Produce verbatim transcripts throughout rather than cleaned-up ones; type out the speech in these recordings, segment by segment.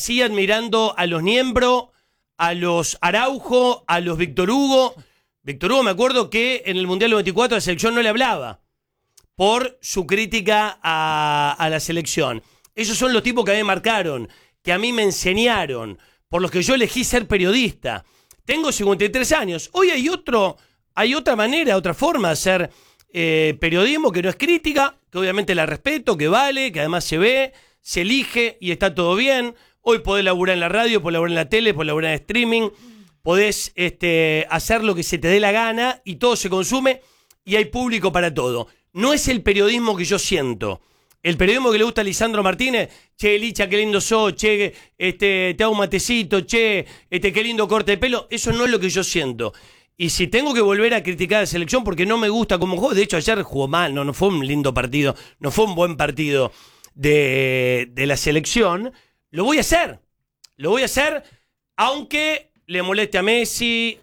así admirando a los Niembro, a los Araujo, a los Víctor Hugo. Víctor Hugo, me acuerdo que en el Mundial noventa y cuatro la selección no le hablaba por su crítica a, a la selección. Esos son los tipos que a mí me marcaron, que a mí me enseñaron, por los que yo elegí ser periodista. Tengo cincuenta y tres años. Hoy hay otro, hay otra manera, otra forma de hacer eh, periodismo que no es crítica, que obviamente la respeto, que vale, que además se ve, se elige y está todo bien. Hoy podés laburar en la radio, podés laburar en la tele, podés laburar en streaming, podés este, hacer lo que se te dé la gana y todo se consume y hay público para todo. No es el periodismo que yo siento. El periodismo que le gusta a Lisandro Martínez, che, Licha, qué lindo sos, che, este, te hago un matecito, che, este, qué lindo corte de pelo, eso no es lo que yo siento. Y si tengo que volver a criticar a la selección porque no me gusta cómo jugó, de hecho ayer jugó mal, no, no fue un lindo partido, no fue un buen partido de, de la selección, lo voy a hacer. Lo voy a hacer aunque le moleste a Messi,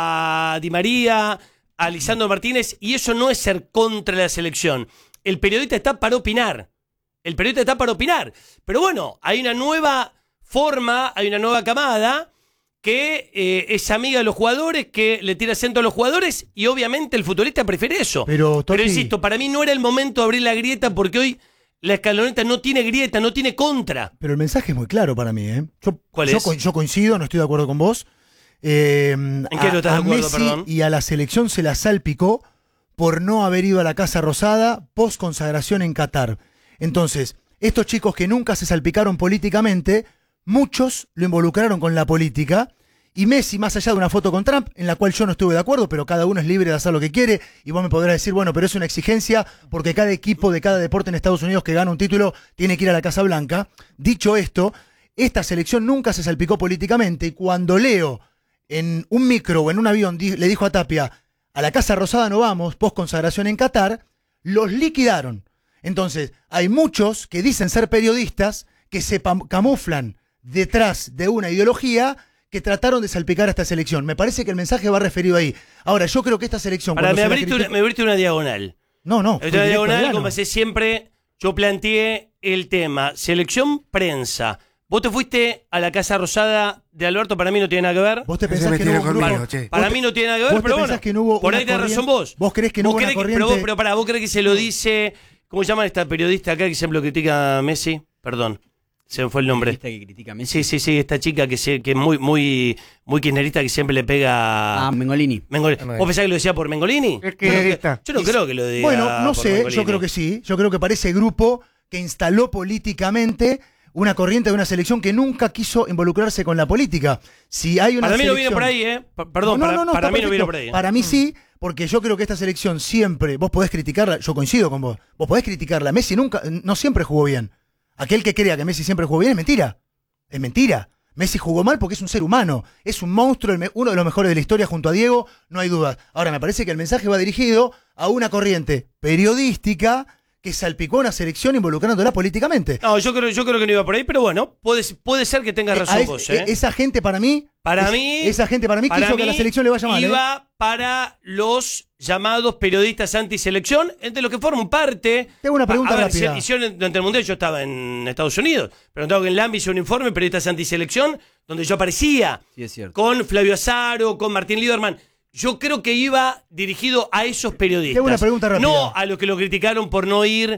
a Di María, a Lisandro Martínez, y eso no es ser contra la selección. El periodista está para opinar. El periodista está para opinar. Pero bueno, hay una nueva forma, hay una nueva camada que eh, es amiga de los jugadores, que le tira acento a los jugadores y obviamente el futbolista prefiere eso. Pero, Totti, Pero insisto, para mí no era el momento de abrir la grieta porque hoy la escaloneta no tiene grieta, no tiene contra. Pero el mensaje es muy claro para mí, ¿eh? Yo, ¿Cuál yo, es? co- yo coincido, no estoy de acuerdo con vos. Eh, ¿En qué no estás a de acuerdo, Messi perdón? y a la selección se la salpicó por no haber ido a la Casa Rosada post consagración en Qatar. Entonces, estos chicos que nunca se salpicaron políticamente, muchos lo involucraron con la política. Y Messi, más allá de una foto con Trump, en la cual yo no estuve de acuerdo, pero cada uno es libre de hacer lo que quiere, y vos me podrás decir, bueno, pero es una exigencia porque cada equipo de cada deporte en Estados Unidos que gana un título tiene que ir a la Casa Blanca. Dicho esto, esta selección nunca se salpicó políticamente, y cuando Leo en un micro o en un avión di- le dijo a Tapia, a la Casa Rosada no vamos, post consagración en Qatar, los liquidaron. Entonces, hay muchos que dicen ser periodistas que se pam- camuflan detrás de una ideología que trataron de salpicar a esta selección. Me parece que el mensaje va referido ahí. Ahora, yo creo que esta selección... Para, cuando me se la abriste, una, critica- me abriste una diagonal. No, no. fue Una directo al diagonal, grano. como hace siempre, yo planteé el tema selección prensa. Vos te fuiste a la Casa Rosada de Alberto, para mí no tiene nada que ver. Vos te Ese pensás me que no tiene hubo un conmigo, grupo... che. Para vos mí te- no tiene nada que ver, vos te pero pensás bueno, que no hubo por una ahí tenés corriente- razón vos. ¿Vos creés que no hubo una creés corriente? Pero, vos, pero pará, ¿vos creés que se lo dice... ¿Cómo se llama esta periodista acá que siempre lo critica a Messi? Perdón, se me fue el nombre. ¿Esta que critica a Messi? Sí, sí, sí, esta chica que, se, que es muy, muy, muy kirchnerista que siempre le pega... Ah, Mengolini. Mengolini. ¿Vos pensás que lo decía por Mengolini? Es Yo no, kirchnerista. yo no creo que lo diga Bueno, no por sé, Mengolini. yo creo que sí. Yo creo que para ese grupo que instaló políticamente una corriente de una selección que nunca quiso involucrarse con la política. Si hay una Para mí no viene selección- por ahí, ¿eh? P- Perdón, No, para, no, no, para está mí no viene perfecto. por ahí. ¿eh? Para mí sí, porque yo creo que esta selección siempre, vos podés criticarla, yo coincido con vos, vos podés criticarla. Messi nunca, no siempre jugó bien. Aquel que crea que Messi siempre jugó bien es mentira. Es mentira. Messi jugó mal porque es un ser humano, es un monstruo, el me- uno de los mejores de la historia junto a Diego, no hay dudas. Ahora, me parece que el mensaje va dirigido a una corriente periodística que salpicó a una selección involucrándola políticamente. No, yo creo, yo creo que no iba por ahí, pero bueno, puede, puede ser que tengas Eh, razón a es- vos, ¿eh? Esa gente para mí, Para es- mí- esa gente para mí Para quiso que a la mí selección le vaya mal. ¿eh? Iba para los llamados periodistas antiselección, entre los que forman parte. Tengo una pregunta a, a ver, rápida. se- hicieron durante el Mundial, yo estaba en Estados Unidos, pero tengo que en Lambi hizo un informe, periodistas antiselección, donde yo aparecía Sí, es cierto. con Flavio Azaro, con Martín Liederman. Yo creo que iba dirigido a esos periodistas. Tengo una pregunta rápida. No a los que lo criticaron por no ir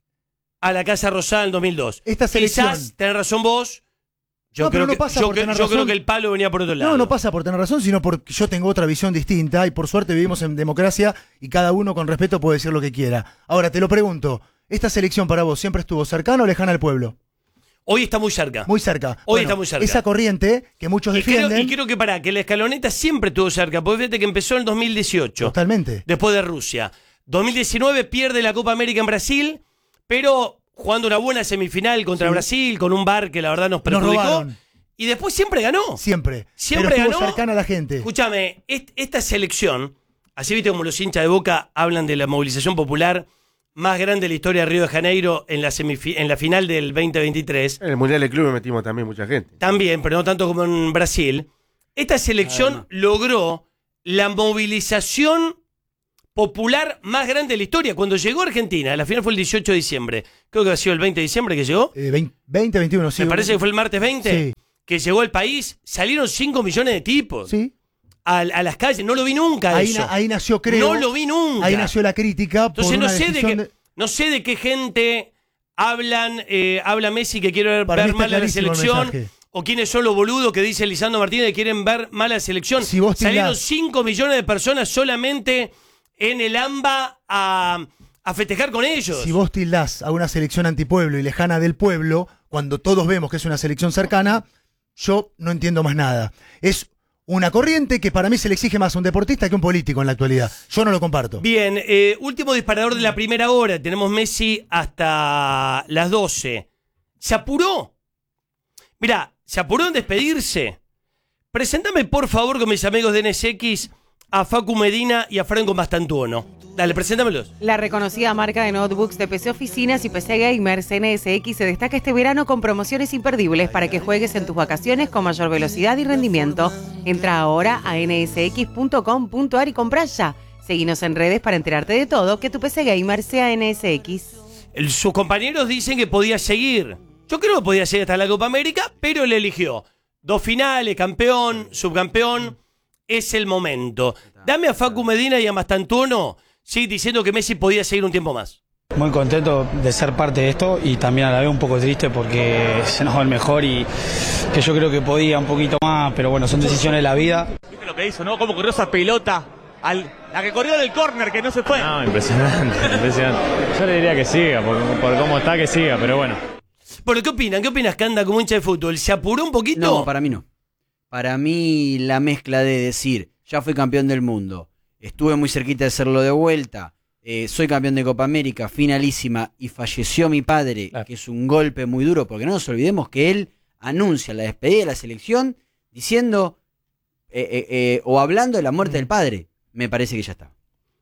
a la Casa Rosada en el dos mil dos. Esta selección- Quizás tenés razón vos. Yo, No, pero creo, no que, pasa yo, por que- tener yo creo razón. que el palo venía por otro lado. No, no pasa por tener razón, sino porque yo tengo otra visión distinta y por suerte vivimos en democracia y cada uno con respeto puede decir lo que quiera. Ahora, te lo pregunto, ¿esta selección para vos siempre estuvo cercana o lejana al pueblo? Hoy está muy cerca. Muy cerca. Hoy está muy cerca. Esa corriente que muchos y, creo, defienden... y creo que para que la escaloneta siempre estuvo cerca, porque fíjate que empezó en el dos mil dieciocho, Totalmente. después de Rusia. dos mil diecinueve pierde la Copa América en Brasil, pero jugando una buena semifinal contra Sí. Brasil, con un V A R que la verdad nos Nos perjudicó. robaron. Y después siempre ganó. Siempre. Siempre pero estuvo ganó. cercana a la gente. Escúchame, est- esta selección, así viste como los hinchas de Boca hablan de la movilización popular más grande de la historia de Río de Janeiro en la, semifi- en la final del veinte veintitrés, En el Mundial de Clubes metimos también mucha gente. también, pero no tanto como en Brasil, esta selección Además. logró la movilización popular más grande de la historia. Cuando llegó a Argentina, la final fue el dieciocho de diciembre. Creo que ha sido el veinte de diciembre que llegó. Eh, veinte, veintiuno, sí. Me parece que fue el martes veinte. Sí. Que llegó al país. Salieron cinco millones de tipos. Sí. A, a las calles. No lo vi nunca Ahí, eso. na- ahí nació, creo. No lo vi nunca. Ahí nació la crítica. Entonces por no una sé de decisión qué, de- no sé de qué gente hablan, eh, habla Messi que quiere ver, Para mí ver está mal a la clarísimo el selección. mensaje. O quiénes son los boludos que dice Lisandro Martínez que quieren ver mal a la selección. Si vos Salieron tildás- cinco millones de personas solamente en el AMBA a, a festejar con ellos. Si vos tildás a una selección antipueblo y lejana del pueblo, cuando todos vemos que es una selección cercana, yo no entiendo más nada. Es una corriente que para mí se le exige más a un deportista que a un político en la actualidad. Yo no lo comparto. Bien, eh, último disparador de la primera hora. Tenemos Messi hasta las doce. Se apuró. Mirá, se apuró en despedirse. Preséntame, por favor, con mis amigos de N S X a Facu Medina y a Franco Mastantuono. Dale, preséntamelos. La reconocida marca de notebooks de P C Oficinas y P C Gamers N S X se destaca este verano con promociones imperdibles para que juegues en tus vacaciones con mayor velocidad y rendimiento. Entra ahora a ene ese equis punto com punto ar y compra ya. Seguinos en redes para enterarte de todo, que tu P C Gamer sea N S X. El- sus compañeros dicen que podía seguir. Yo creo que podía seguir hasta la Copa América, pero él eligió. Dos finales, campeón, subcampeón. Es el momento. Dame a Facu Medina y a Mastantuono, sí, diciendo que Messi podía seguir un tiempo más. Muy contento de ser parte de esto y también a la vez un poco triste porque se nos va el mejor y que yo creo que podía un poquito más, pero bueno, son decisiones de la vida. ¿Viste lo que hizo, no? Cómo corrió esa pelota, al, la que corrió del córner, que no se fue. No, impresionante, impresionante. Yo le diría que siga, por, por cómo está que siga, pero bueno. Bueno, ¿qué opinan? ¿Qué opinas, Canda, como hincha de fútbol? ¿Se apuró un poquito? No, para mí no. Para mí la mezcla de decir, ya fui campeón del mundo, estuve muy cerquita de serlo de vuelta, eh, soy campeón de Copa América, finalísima, y falleció mi padre, Claro. que es un golpe muy duro, porque no nos olvidemos que él anuncia la despedida de la selección diciendo eh, eh, eh, o hablando de la muerte del padre. Me parece que ya está.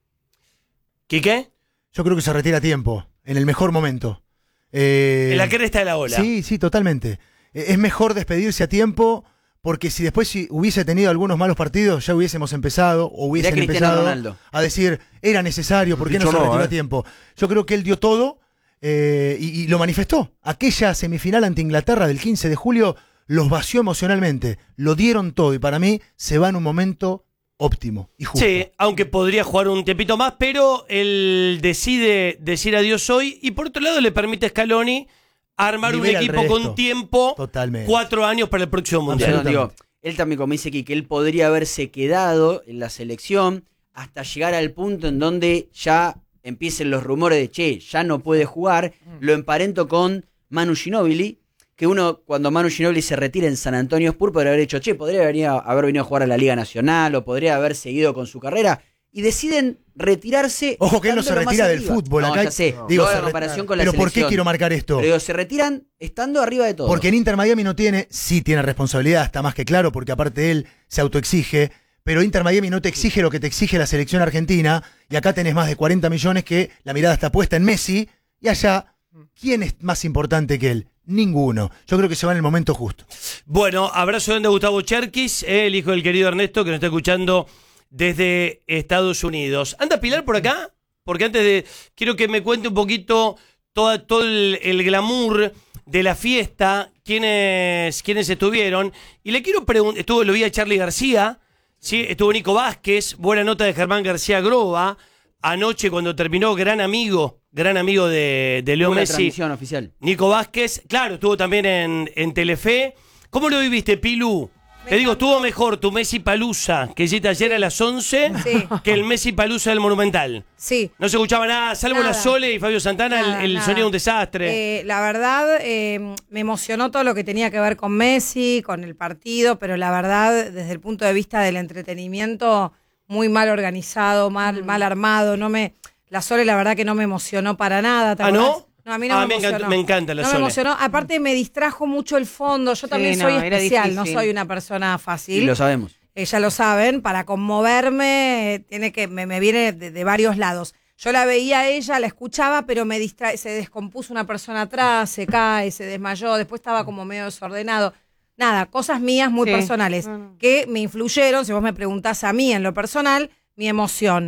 ¿Quique? Yo creo que se retira a tiempo, en el mejor momento. Eh, En la cresta de la ola. Sí, sí, totalmente. Eh, Es mejor despedirse a tiempo, porque si después si hubiese tenido algunos malos partidos, ya hubiésemos empezado, o hubiesen Cristiano empezado Ronaldo. a decir, era necesario, ¿por qué no Dicho se no, retiró eh. a tiempo? Yo creo que él dio todo eh, y, y lo manifestó. Aquella semifinal ante Inglaterra del quince de julio los vació emocionalmente, lo dieron todo y para mí se va en un momento óptimo y justo. Sí, aunque podría jugar un tiempito más, pero él decide decir adiós hoy y por otro lado le permite a Scaloni armar Libera un al equipo resto. con tiempo, Totalmente. cuatro años para el próximo mundial. Pero Absolutamente. digo, él también, como dice aquí, que él podría haberse quedado en la selección hasta llegar al punto en donde ya empiecen los rumores de, che, ya no puede jugar. Lo emparento con Manu Ginóbili, que uno, cuando Manu Ginóbili se retira en San Antonio Spurs, podría haber dicho, che, podría haber, haber venido a jugar a la Liga Nacional o podría haber seguido con su carrera. Y deciden retirarse. Ojo que él no se estando lo más retira del arriba. fútbol. No, acá ya sé. digo, Digo, se la re- comparación con la pero ¿por qué selección. quiero marcar esto? Pero digo, se retiran estando arriba de todo. Porque en Inter Miami no tiene, sí tiene responsabilidad, está más que claro, porque aparte él se autoexige, pero Inter Miami no te exige lo que te exige la selección argentina, y acá tenés más de cuarenta millones que la mirada está puesta en Messi, y allá, ¿quién es más importante que él? Ninguno. Yo creo que se va en el momento justo. Bueno, abrazo grande a Gustavo Cherkis, eh, el hijo del querido Ernesto, que nos está escuchando desde Estados Unidos. ¿Anda Pilar por acá? Porque antes de... Quiero que me cuente un poquito toda, todo el, el glamour de la fiesta, quiénes, quiénes estuvieron. Y le quiero preguntar... Estuvo, lo vi a Charly García, ¿sí? Estuvo Nico Vázquez, buena nota de Germán García Groba. Anoche cuando terminó, gran amigo, gran amigo de, de Leo Una Messi. transmisión oficial. Nico Vázquez, claro, estuvo también en, en Telefe. ¿Cómo lo viviste, Pilu? Te digo, estuvo mejor tu Messi Palusa, que hiciste ayer a las once, Sí. que el Messi Palusa del Monumental. Sí. No se escuchaba nada, salvo Nada. la Sole y Fabio Santana, el- Nada, el, nada. sonido un desastre. Eh, la verdad, eh, me emocionó todo lo que tenía que ver con Messi, con el partido, pero la verdad, desde el punto de vista del entretenimiento, muy mal organizado, mal, mal armado. No me, la Sole, la verdad que no me emocionó para nada. ¿te ¿Ah, acordás? no? No, a mí no Ah, me me emocionó. encanta- me encanta la No Sole. me emocionó. Aparte, me distrajo mucho el fondo. Yo también Sí, soy no, era especial, no difícil. soy una persona fácil. Y lo sabemos. Eh, ya lo saben, para conmoverme eh, tiene que me, me viene de, de varios lados. Yo la veía a ella, la escuchaba, pero me distrae, se descompuso una persona atrás, se cae, se desmayó, después estaba como medio desordenado. Nada, cosas mías muy Sí. personales No, no. que me influyeron, si vos me preguntás a mí en lo personal, mi emoción.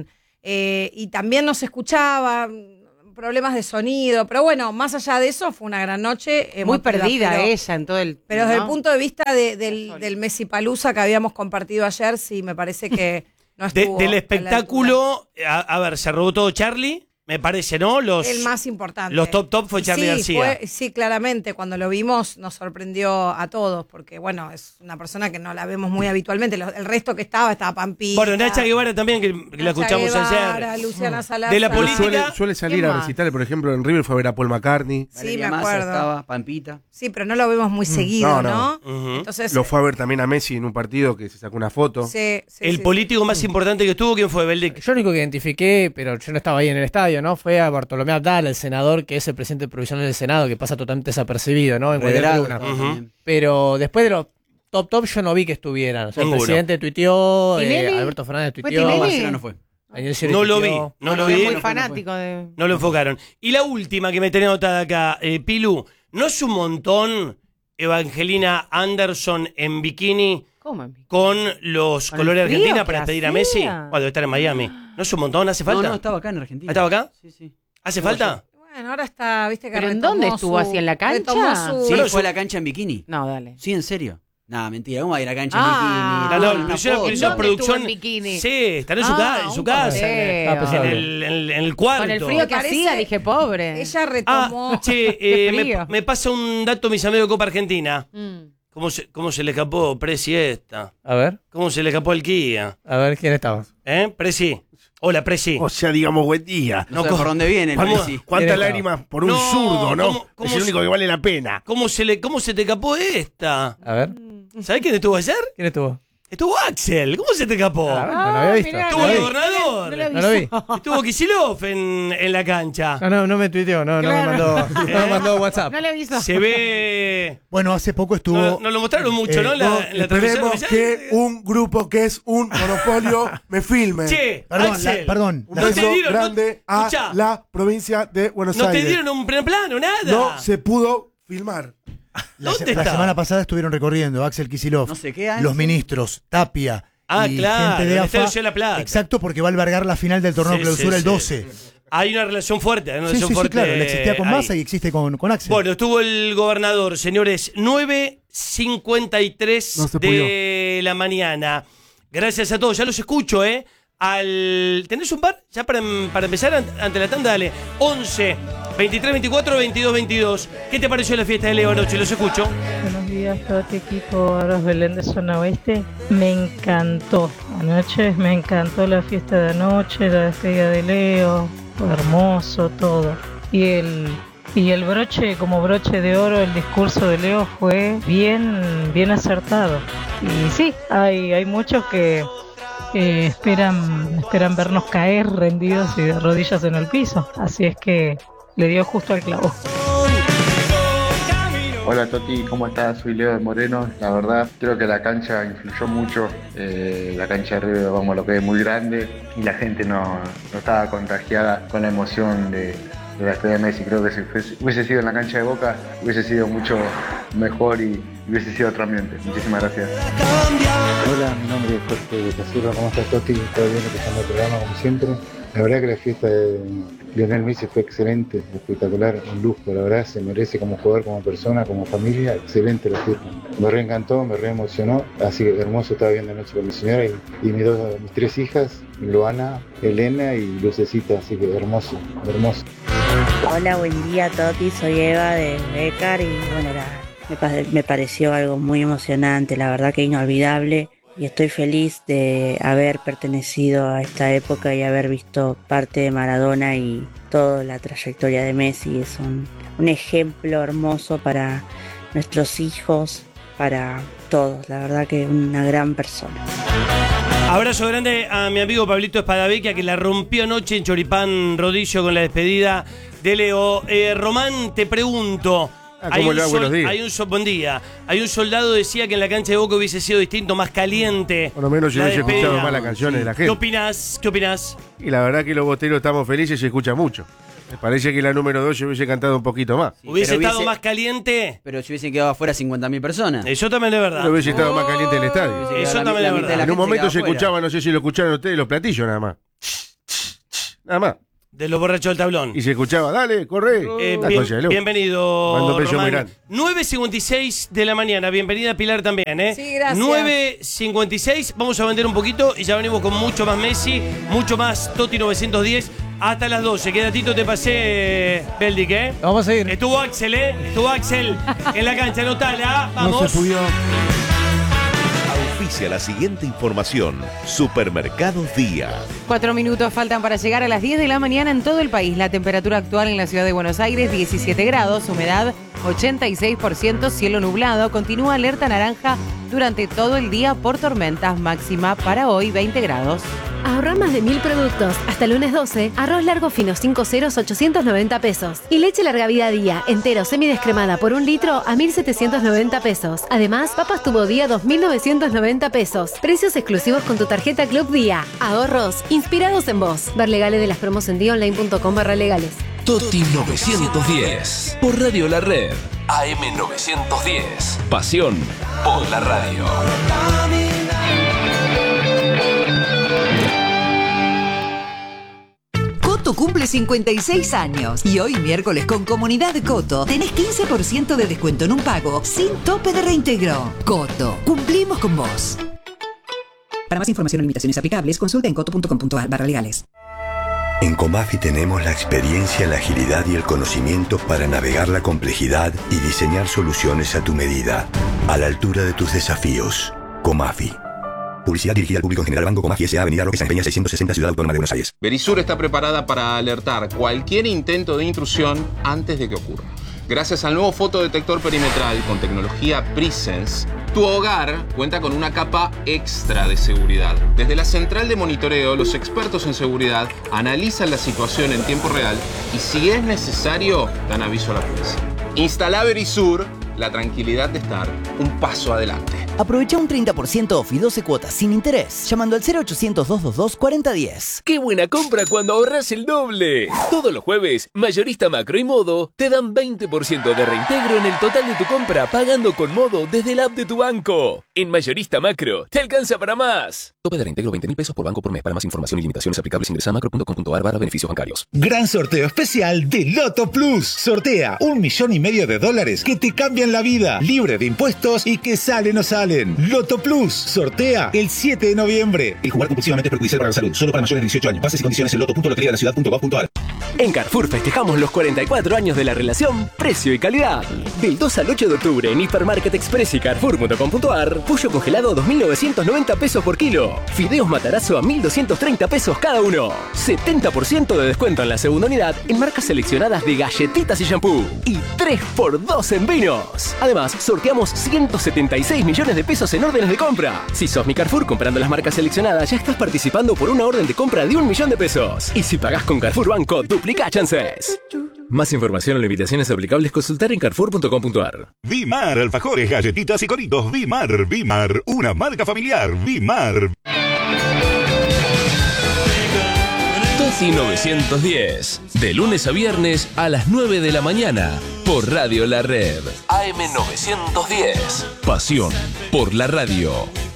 Eh, y también no se escuchaba, problemas de sonido, pero bueno, más allá de eso, fue una gran noche. Muy emotiva, perdida pero, ella en todo el... Pero desde ¿no? el punto de vista de- del, del Messi Palusa que habíamos compartido ayer, sí, me parece que no De- estuvo del a la espectáculo, a, a ver, se robó todo Charlie, me parece, ¿no? Los, el más importante. los top top fue Y Charlie sí, García. fue- sí, claramente, cuando lo vimos nos sorprendió a todos, porque bueno, es una persona que no la vemos muy habitualmente. Lo- el resto que estaba, estaba Pampita. Bueno, Nacha Guevara también, que, que la Nacha escuchamos Guevara, ayer. Luciana Salazar. De la Pero política- suele, suele salir ¿Qué a más? recitales, por ejemplo, en River fue a ver a Paul McCartney. Sí, Valeria me Massa acuerdo. estaba, Pampita. Sí, pero no lo vemos muy seguido, No, ¿no? no. Ujú. Entonces, Lo fue a ver también a Messi en un partido que se sacó una foto. sí, sí, El sí, político más importante que estuvo, ¿quién fue? Beldic. Yo lo único que identifiqué, pero yo no estaba ahí en el estadio, ¿no? Fue a Bartolomé Abdal, el senador, que es el presidente provisional del Senado, que pasa totalmente desapercibido, ¿no? En cualquier Redrado tribuna. estaba Ujú. también. Pero después de los top top yo no vi que estuvieran. O sea, el Ninguno. presidente tuiteó, eh, ¿Tinelli? Alberto Fernández ¿Fue tuiteó, Tinelli? Barcelona no fue. Daniel Scioli No lo vi, tuiteó. no lo Es vi, muy fanático de... no lo enfocaron. Y la última que me tenía anotada acá, eh, Pilu, ¿no es un montón Evangelina Anderson en bikini ¿Cómo? con los Con colores de el frío Argentina que para despedir a hacía. Messi? Cuando estar en Miami. ¿No es un montón? ¿Hace falta? No, no, estaba acá en Argentina. ¿Estaba acá? Sí, sí. ¿Hace No, falta? Bueno, ahora está, viste que ¿Pero en retomó dónde estuvo? su- ¿Así en la cancha? retomó su- Sí, Bueno, fue a yo- la cancha en bikini. No, dale. Sí, en serio. Nada, mentira. ¿Cómo va a ir a la cancha Ah. en bikini? No, no, Una pero hicieron- foto. pero hicieron ¿Dónde estuvo producción. en bikini? Sí, están en su, Ah, ca- en su un casa. paseo. Ah, pues, En sí. el, en- en el cuarto. Con el frío que Parece- hacía, dije, pobre. Ella Ah, retomó. che, Qué eh, me, frío. me pasa un dato, mis amigos de Copa Argentina. Mm. ¿Cómo se, cómo se le escapó Presi esta? A ver, ¿Cómo se le escapó el Kia? a ver, ¿quién estamos? ¿Eh? Presi. Hola, Presi. O sea, digamos, buen día. No, No, sé co- por dónde viene el Vamos, Messi. ¿Cuántas ¿Quién estaba? lágrimas por un No, zurdo, no? ¿cómo- cómo es el se- único que vale la pena. ¿Cómo se, le, ¿Cómo se te escapó esta? A ver, ¿Sabés quién estuvo ayer? ¿quién estuvo? Estuvo Axel. ¿Cómo se te escapó? A ver, no lo había visto. mirá, Estuvo No lo el vi. gobernador. No lo No lo vi. Estuvo Kicillof en, en la cancha. No, no, no me tuiteó, no, no me Claro. mandó, no me mandó WhatsApp. No le aviso. Se ve. Bueno, hace poco estuvo. No, no lo mostraron mucho, ¿no? En la, no, en la transmisión esperemos oficial. que un grupo que es un monopolio me filme. Che, Perdón, Axel. la- perdón. Un No te beso dieron, no- grande a escuchá. la provincia de Buenos No te Aires. dieron un primer plano, nada. No se pudo filmar. La, ¿Dónde se- la está? semana pasada estuvieron recorriendo Axel Kicillof, No sé qué hay. los ministros, Tapia Ah, y claro, gente de el A F Estadio A. Ciudad de La Plata. Exacto, porque va a albergar la final del torneo Sí, clausura sí, el sí. doce. Hay una relación fuerte, hay una Sí, relación sí, sí, fuerte. claro. Le existía con ahí. Massa y existe con, con Axel. Bueno, estuvo el gobernador, señores, nueve cincuenta y tres No se de la mañana. Gracias a todos, ya los escucho, ¿eh? Al... ¿Tenés un par? Ya para, para empezar an- ante la tanda, dale. once, veintitrés, veinticuatro, veintidós, veintidós. ¿Qué te pareció la fiesta de Leo anoche? Los escucho. Buenos días, todo este equipo Aros Belén de Zona Oeste. Me encantó. Anoche me encantó la fiesta de anoche, la despedida de Leo. Fue hermoso todo. Y el, y el broche, como broche de oro, el discurso de Leo fue bien, bien acertado. Y sí, hay, hay muchos que eh, esperan, esperan vernos caer rendidos y de rodillas en el piso. Así es que le dio justo al clavo. Hola Toti, ¿cómo estás? Soy Leo de Moreno. La verdad, creo que la cancha influyó mucho. Eh, la cancha de River, vamos, lo que es muy grande y la gente no, no estaba contagiada con la emoción de, de la despedida de Messi. Creo que si fuese- hubiese sido en la cancha de Boca, hubiese sido mucho mejor y hubiese sido otro ambiente. Muchísimas gracias. Hola, mi nombre es Jorge de Casurra. ¿Cómo estás, Toti? Todo bien, escuchando el programa como siempre. La verdad que la fiesta de Lionel Messi fue excelente, espectacular, un lujo. La verdad se merece como jugador, como persona, como familia. Excelente la fiesta. Me reencantó, me reemocionó. Así que hermoso, estaba viendo anoche con mi señora y, y mis, dos, mis tres hijas, Luana, Elena y Lucecita. Así que hermoso, hermoso. Hola, buen día Toti, soy Eva de Becar y bueno, la- me, pa- me pareció algo muy emocionante, la verdad que inolvidable y estoy feliz de haber pertenecido a esta época y haber visto parte de Maradona y toda la trayectoria de Messi. Es un, un ejemplo hermoso para nuestros hijos, para todos, la verdad que una gran persona. Abrazo grande a mi amigo Pablito Espadavecchia, que la rompió anoche en Choripán Rodillo con la despedida de Leo. Eh, Román, te pregunto. Ah, ¿cómo un le va? Buenos días. Hay un, sol- buen día. Hay un soldado decía que en la cancha de Boca hubiese sido distinto, más caliente. Por lo menos yo la hubiese despedida. escuchado más las canciones de la ¿Qué gente. opinás? ¿Qué opinás? Y la verdad que los boteros estamos felices y se escucha mucho. Me parece que la número dos yo hubiese cantado un poquito más. ¿Hubiese pero estado hubiese- más caliente? Pero si hubiesen quedado afuera cincuenta mil personas. Eso también es verdad. Pero hubiese estado más caliente el estadio. Hubiese Eso quedado la- también la es mitad de verdad. la En un gente momento se quedaba afuera. escuchaba, no sé si lo escucharon ustedes, los platillos nada más. Nada más. De los borrachos del tablón. Y se escuchaba, dale, corre. Eh, Una bien- cosa de loco. bienvenido, Cuando Pello muy Román. grande. nueve cincuenta y seis de la mañana. Bienvenida Pilar también, ¿eh? Sí, gracias. nueve cincuenta y seis. Vamos a vender un poquito y ya venimos con mucho más Messi, mucho más Toti novecientos diez. Hasta las doce. Qué datito te pasé, Beldic, ¿eh? Vamos a seguir. Estuvo Axel, ¿eh? Estuvo Axel en la cancha. Anotala. Vamos. No se pudió. Auspicia la siguiente información. Supermercados Día. Cuatro minutos faltan para llegar a las diez de la mañana en todo el país. La temperatura actual en la ciudad de Buenos Aires, diecisiete grados, humedad ochenta y seis por ciento, cielo nublado. Continúa alerta naranja durante todo el día por tormentas, máxima para hoy veinte grados. Ahorrar más de mil productos. Hasta lunes doce, arroz largo fino cinco ceros, ochocientos noventa pesos. Y leche larga vida día, entero semidescremada por un litro a mil setecientos noventa pesos. Además, papas tubo día dos mil novecientos noventa pesos. Precios exclusivos con tu tarjeta Club Día. Ahorros inspirados en vos. Ver legales de las promos en dionline.com barra legales. Toti novecientos diez. Por Radio La Red. A M novecientos diez. Pasión por la radio. Coto cumple cincuenta y seis años y hoy miércoles con Comunidad Coto tenés quince por ciento de descuento en un pago sin tope de reintegro. Coto, cumplimos con vos. Para más información o limitaciones aplicables, consulta en coto punto com punto a r barra legales. En Comafi tenemos la experiencia, la agilidad y el conocimiento para navegar la complejidad y diseñar soluciones a tu medida, a la altura de tus desafíos. Comafi. Publicidad dirigida al público en general. Banco Comafi S A. Avenida Roque San Peña seiscientos sesenta, Ciudad Autónoma de Buenos Aires. Verisur está preparada para alertar cualquier intento de intrusión antes de que ocurra. Gracias al nuevo fotodetector perimetral con tecnología Presence, tu hogar cuenta con una capa extra de seguridad. Desde la central de monitoreo, los expertos en seguridad analizan la situación en tiempo real y, si es necesario, dan aviso a la policía. Instala Verisur, la tranquilidad de estar un paso adelante. Aprovecha un treinta por ciento off y doce cuotas sin interés llamando al cero ochocientos, doscientos veintidós, cuarenta diez. ¡Qué buena compra cuando ahorras el doble! Todos los jueves, Mayorista Macro y Modo te dan veinte por ciento de reintegro en el total de tu compra pagando con Modo desde la app de tu banco. En Mayorista Macro, te alcanza para más. Tope de reintegro veinte mil pesos por banco por mes. Para más información y limitaciones aplicables ingresa a macro punto com punto a r barra beneficios bancarios. Gran sorteo especial de Loto Plus. Sortea un millón y medio de dólares que te cambian la vida, libre de impuestos y que salen o salen. Loto Plus sortea el siete de noviembre. El jugar compulsivamente es perjudicial para la salud. Solo para mayores de dieciocho años. Bases y condiciones en loto punto lotería de la ciudad punto gov punto a r. En Carrefour festejamos los cuarenta y cuatro años de la relación precio y calidad. Del dos al ocho de octubre en Hipermarket Express y Carrefour punto com punto a r, pollo congelado a dos mil novecientos noventa pesos por kilo. Fideos Matarazzo a mil doscientos treinta pesos cada uno. setenta por ciento de descuento en la segunda unidad en marcas seleccionadas de galletitas y shampoo. Y tres por dos en vinos. Además, sorteamos ciento setenta y seis millones de pesos en órdenes de compra. Si sos mi Carrefour comprando las marcas seleccionadas, ya estás participando por una orden de compra de un millón de pesos. Y si pagás con Carrefour Banco, duplica chances. Más información o limitaciones aplicables, consultar en carrefour punto com punto a r. Vimar, alfajores, galletitas y coritos. Vimar, Vimar, una marca familiar. Vimar. Toti novecientos diez. De lunes a viernes a las nueve de la mañana. Por Radio La Red. A M novecientos diez. Pasión por la radio.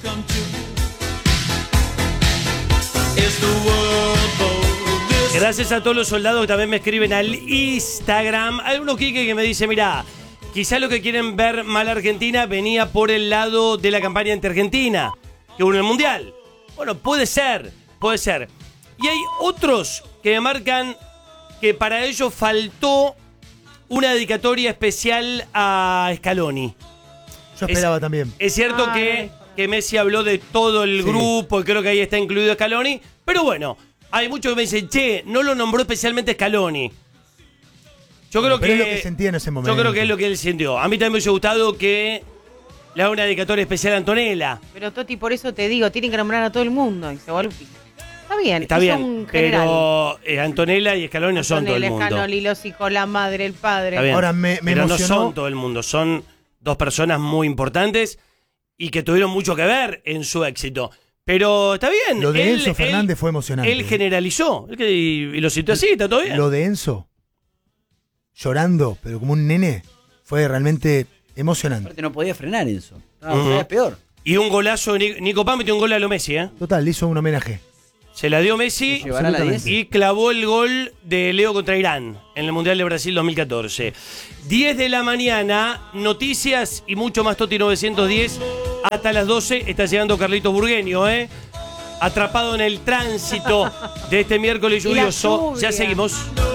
Gracias a todos los soldados que también me escriben al Instagram. Hay uno, Quique, que me dice, mirá, quizá lo que quieren ver mal a Argentina venía por el lado de la campaña anti-Argentina, que hubo en el Mundial. Bueno, puede ser, puede ser. Y hay otros que me marcan que para ellos faltó una dedicatoria especial a Scaloni. Yo esperaba es, también. Es cierto Ay. que, que Messi habló de todo el Sí. grupo, y creo que ahí está incluido Scaloni, pero bueno, hay muchos que me dicen, che, no lo nombró especialmente Scaloni. Yo creo Pero que, es lo que sentía en ese momento. Yo creo que es lo que él sintió. A mí también me hubiese gustado que le haga una dedicatoria especial a Antonella. Pero Toti, por eso te digo, tienen que nombrar a todo el mundo. Y se vuelve... Está bien, Está hizo bien, un general. pero eh, Antonella y Scaloni no son todo el Antonella, mundo. Scaloni, los hijos, la madre, el padre. Está bien, Ahora, me- me pero emocionó- no son todo el mundo, son dos personas muy importantes y que tuvieron mucho que ver en su éxito. Pero está bien. Lo de él- Enzo él- Fernández fue emocionante. Él generalizó él que- y, y lo citó así, está todo bien. Lo de Enzo, llorando, pero como un nene, fue realmente emocionante. Aparte no podía frenar eso. No, Ujú. era peor. Y un golazo, Ni- Nico Paz metió un gol a lo Messi, ¿eh? Total, le hizo un homenaje. Se la dio Messi ¿Llevará la diez? y clavó el gol de Leo contra Irán en el Mundial de Brasil dos mil catorce. diez de la mañana, noticias y mucho más Toti novecientos diez. Hasta las doce está llegando Carlitos Burgueño, ¿eh? Atrapado en el tránsito de este miércoles Y la lluvioso. lluvia. Ya seguimos.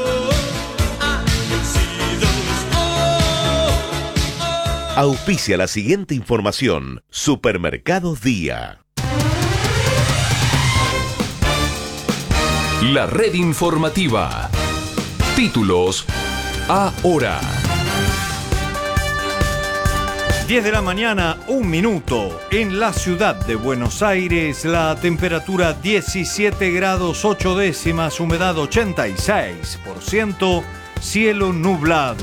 Auspicia la siguiente información. Supermercados Día. La red informativa. Títulos ahora. diez de la mañana, un minuto. En la ciudad de Buenos Aires, la temperatura diecisiete grados ocho décimas, humedad ochenta y seis por ciento, cielo nublado.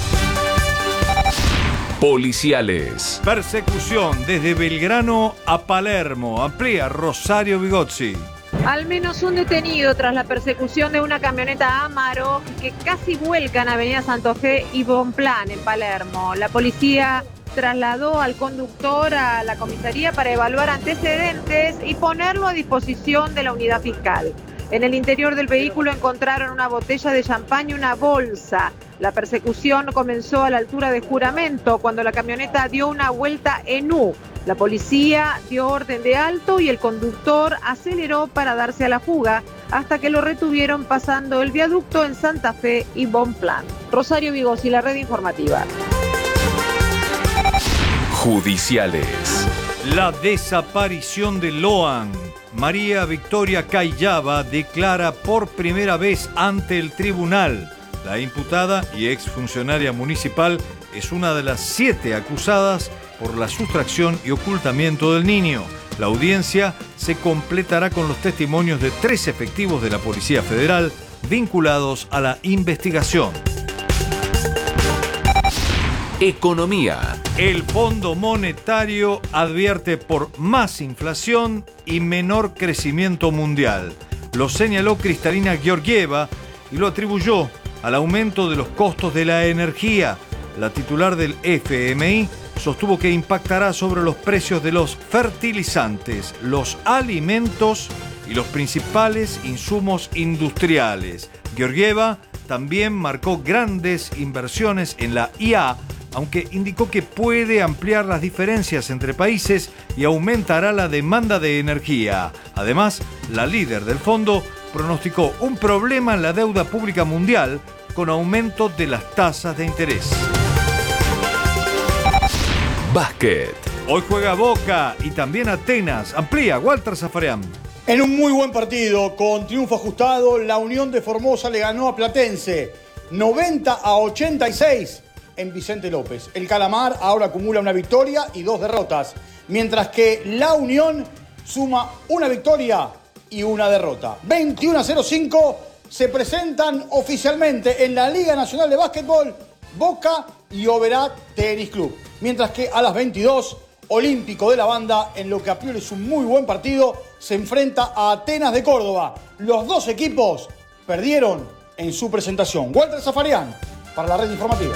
Policiales. Persecución desde Belgrano a Palermo. Amplía Rosario Bigozzi. Al menos un detenido tras la persecución de una camioneta Amaro que casi vuelca en Avenida Santo Fe y Bonplan en Palermo. La policía trasladó al conductor a la comisaría para evaluar antecedentes y ponerlo a disposición de la unidad fiscal. En el interior del vehículo encontraron una botella de champán y una bolsa. La persecución comenzó a la altura de Juramento, cuando la camioneta dio una vuelta en U. La policía dio orden de alto y el conductor aceleró para darse a la fuga, hasta que lo retuvieron pasando el viaducto en Santa Fe y Bonplan. Rosario Bigozzi, la red informativa. Judiciales. La desaparición de Loan. María Victoria Cayaba declara por primera vez ante el tribunal. La imputada y exfuncionaria municipal es una de las siete acusadas por la sustracción y ocultamiento del niño. La audiencia se completará con los testimonios de tres efectivos de la Policía Federal vinculados a la investigación. Economía. El Fondo Monetario advierte por más inflación y menor crecimiento mundial. Lo señaló Kristalina Georgieva y lo atribuyó al aumento de los costos de la energía. La titular del F M I sostuvo que impactará sobre los precios de los fertilizantes, los alimentos y los principales insumos industriales. Georgieva también marcó grandes inversiones en la I A, aunque indicó que puede ampliar las diferencias entre países y aumentará la demanda de energía. Además, la líder del fondo pronosticó un problema en la deuda pública mundial con aumento de las tasas de interés. Básquet. Hoy juega Boca y también Atenas. Amplía Walter Zafarian. En un muy buen partido, con triunfo ajustado, la Unión de Formosa le ganó a Platense noventa a ochenta y seis en Vicente López. El Calamar ahora acumula una victoria y dos derrotas, mientras que la Unión suma una victoria y una derrota. veintiuno a cero cinco se presentan oficialmente en la Liga Nacional de Básquetbol Boca y Oberá Tenis Club. Mientras que a las veintidós, Olímpico de la Banda, en lo que a priori es un muy buen partido, se enfrenta a Atenas de Córdoba. Los dos equipos perdieron en su presentación. Walter Zafarian, para la red informativa.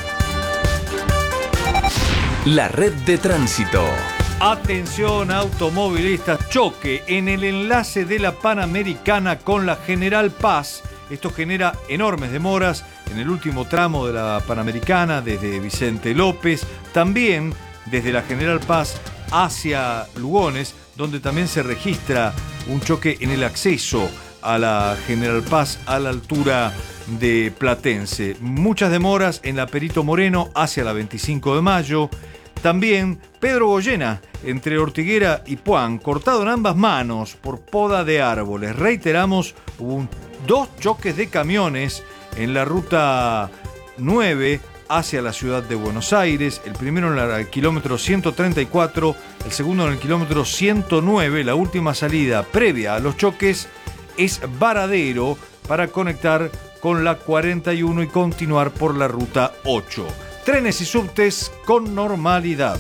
La red de tránsito. Atención automovilistas, choque en el enlace de la Panamericana con la General Paz. Esto genera enormes demoras en el último tramo de la Panamericana desde Vicente López, también desde la General Paz hacia Lugones, donde también se registra un choque en el acceso a la General Paz a la altura de Platense. Muchas demoras en la Perito Moreno hacia la veinticinco de mayo. También Pedro Goyena, entre Ortiguera y Puan, cortado en ambas manos por poda de árboles. Reiteramos, hubo un, dos choques de camiones en la ruta nueve hacia la ciudad de Buenos Aires. El primero en el kilómetro ciento treinta y cuatro, el segundo en el kilómetro ciento nueve. La última salida previa a los choques es Varadero para conectar con la cuarenta y uno y continuar por la ruta ocho. Trenes y subtes con normalidad.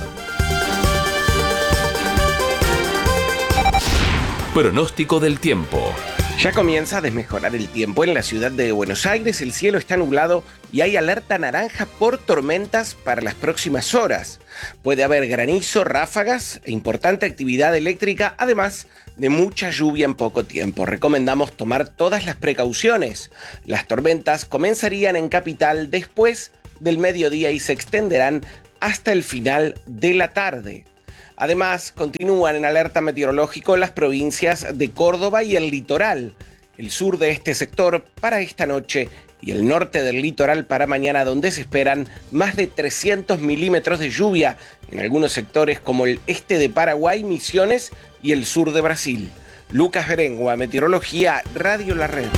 Pronóstico del tiempo. Ya comienza a desmejorar el tiempo en la ciudad de Buenos Aires. El cielo está nublado y hay alerta naranja por tormentas para las próximas horas. Puede haber granizo, ráfagas e importante actividad eléctrica, además de mucha lluvia en poco tiempo. Recomendamos tomar todas las precauciones. Las tormentas comenzarían en Capital después del mediodía y se extenderán hasta el final de la tarde. Además, continúan en alerta meteorológico las provincias de Córdoba y el litoral, el sur de este sector para esta noche y el norte del litoral para mañana, donde se esperan más de trescientos milímetros de lluvia en algunos sectores como el este de Paraguay, Misiones y el sur de Brasil. Lucas Berengua, Meteorología, Radio La Red.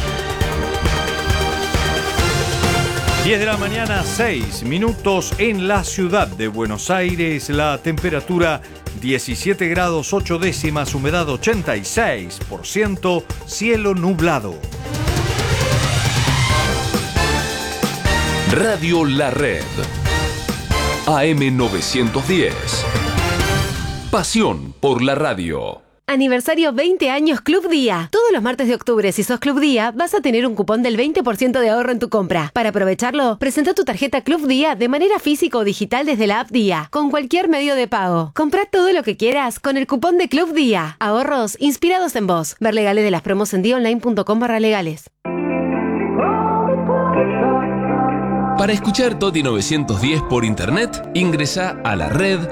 diez de la mañana, seis minutos en la ciudad de Buenos Aires. La temperatura diecisiete grados ocho décimas, humedad ochenta y seis por ciento, cielo nublado. Radio La Red. A M novecientos diez. Pasión por la radio. Aniversario veinte años Club Día. Todos los martes de octubre, si sos Club Día, vas a tener un cupón del veinte por ciento de ahorro en tu compra. Para aprovecharlo, presenta tu tarjeta Club Día de manera física o digital desde la app Día, con cualquier medio de pago. Comprá todo lo que quieras con el cupón de Club Día. Ahorros inspirados en vos. Ver legales de las promos en dionline punto com barra legales. Para escuchar Toti novecientos diez por internet, ingresa a la red